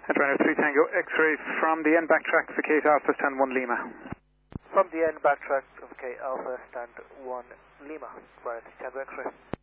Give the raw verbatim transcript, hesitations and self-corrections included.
Adriano three Tango X-ray from the end backtrack for Kate Alpha stand one Lima. From the end backtrack of K Alpha stand one Lima, right, Tango X-ray.